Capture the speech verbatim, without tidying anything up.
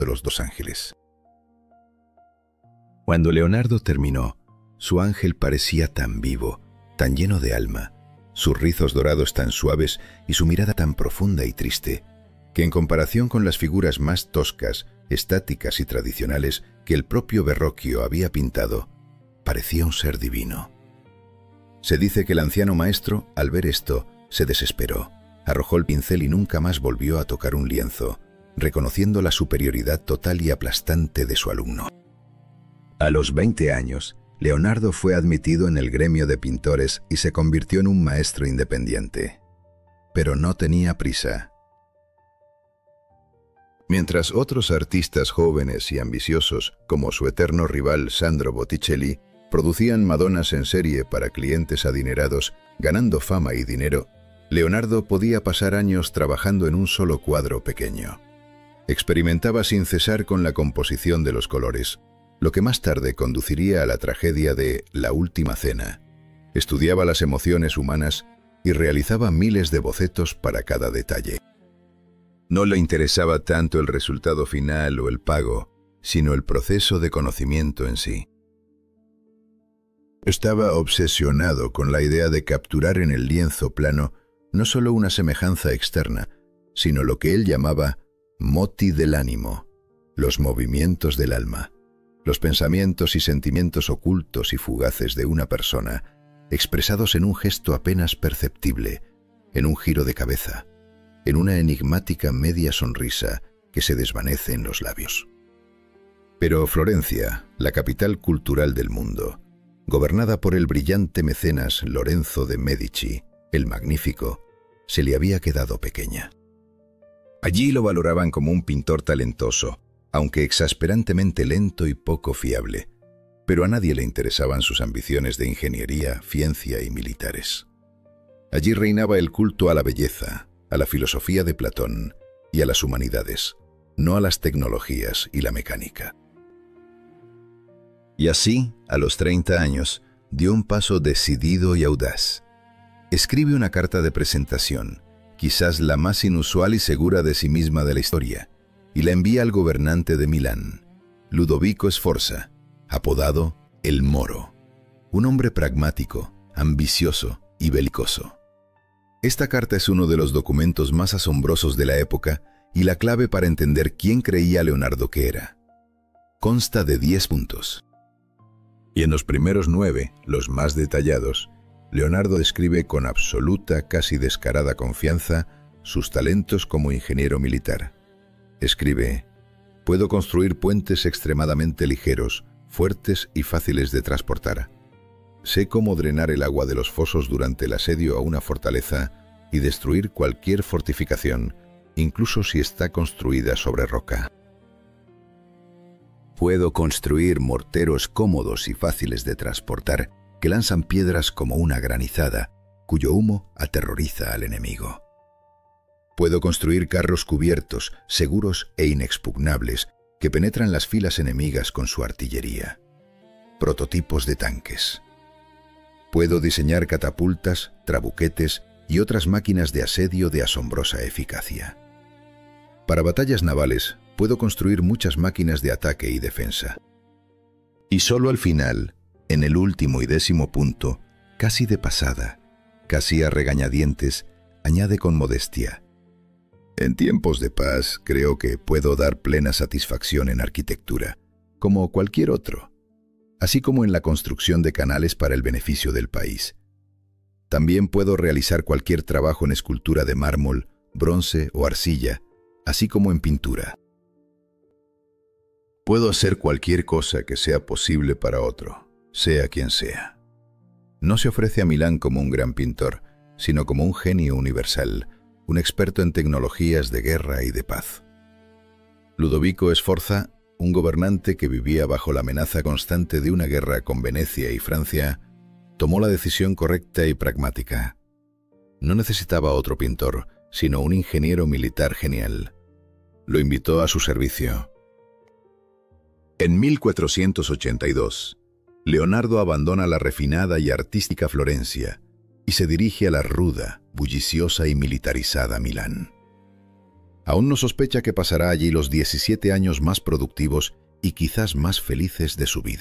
de los dos ángeles. Cuando Leonardo terminó, su ángel parecía tan vivo, tan lleno de alma, sus rizos dorados tan suaves y su mirada tan profunda y triste, que en comparación con las figuras más toscas, estáticas y tradicionales que el propio Verrocchio había pintado, parecía un ser divino. Se dice que el anciano maestro, al ver esto, se desesperó, arrojó el pincel y nunca más volvió a tocar un lienzo, reconociendo la superioridad total y aplastante de su alumno. A los veinte años, Leonardo fue admitido en el gremio de pintores y se convirtió en un maestro independiente. Pero no tenía prisa. Mientras otros artistas jóvenes y ambiciosos, como su eterno rival Sandro Botticelli, producían Madonas en serie para clientes adinerados, ganando fama y dinero, Leonardo podía pasar años trabajando en un solo cuadro pequeño. Experimentaba sin cesar con la composición de los colores, lo que más tarde conduciría a la tragedia de La Última Cena. Estudiaba las emociones humanas y realizaba miles de bocetos para cada detalle. No le interesaba tanto el resultado final o el pago, sino el proceso de conocimiento en sí. Estaba obsesionado con la idea de capturar en el lienzo plano no solo una semejanza externa, sino lo que él llamaba moti del ánimo, los movimientos del alma, los pensamientos y sentimientos ocultos y fugaces de una persona, expresados en un gesto apenas perceptible, en un giro de cabeza, en una enigmática media sonrisa que se desvanece en los labios. Pero Florencia, la capital cultural del mundo, gobernada por el brillante mecenas Lorenzo de Medici, el Magnífico, se le había quedado pequeña. Allí lo valoraban como un pintor talentoso, aunque exasperantemente lento y poco fiable, pero a nadie le interesaban sus ambiciones de ingeniería, ciencia y militares. Allí reinaba el culto a la belleza, a la filosofía de Platón y a las humanidades, no a las tecnologías y la mecánica. Y así, a los treinta años, dio un paso decidido y audaz. Escribe una carta de presentación, quizás la más inusual y segura de sí misma de la historia, y la envía al gobernante de Milán, Ludovico Sforza, apodado El Moro, un hombre pragmático, ambicioso y belicoso. Esta carta es uno de los documentos más asombrosos de la época y la clave para entender quién creía Leonardo que era. Consta de diez puntos. Y en los primeros nueve, los más detallados, Leonardo describe con absoluta, casi descarada confianza sus talentos como ingeniero militar. Escribe: «Puedo construir puentes extremadamente ligeros, fuertes y fáciles de transportar. Sé cómo drenar el agua de los fosos durante el asedio a una fortaleza y destruir cualquier fortificación, incluso si está construida sobre roca. Puedo construir morteros cómodos y fáciles de transportar que lanzan piedras como una granizada, cuyo humo aterroriza al enemigo. Puedo construir carros cubiertos, seguros e inexpugnables, que penetran las filas enemigas con su artillería. Prototipos de tanques. Puedo diseñar catapultas, trabuquetes y otras máquinas de asedio de asombrosa eficacia. Para batallas navales, puedo construir muchas máquinas de ataque y defensa». Y solo al final, en el último y décimo punto, casi de pasada, casi a regañadientes, añade con modestia: «En tiempos de paz creo que puedo dar plena satisfacción en arquitectura, como cualquier otro, así como en la construcción de canales para el beneficio del país. También puedo realizar cualquier trabajo en escultura de mármol, bronce o arcilla, así como en pintura. Puedo hacer cualquier cosa que sea posible para otro, sea quien sea». No se ofrece a Milán como un gran pintor, sino como un genio universal, un experto en tecnologías de guerra y de paz. Ludovico Sforza, un gobernante que vivía bajo la amenaza constante de una guerra con Venecia y Francia, tomó la decisión correcta y pragmática. No necesitaba otro pintor, sino un ingeniero militar genial. Lo invitó a su servicio. En mil cuatrocientos ochenta y dos, Leonardo abandona la refinada y artística Florencia y se dirige a la ruda, bulliciosa y militarizada Milán. Aún no sospecha que pasará allí los diecisiete años más productivos y quizás más felices de su vida.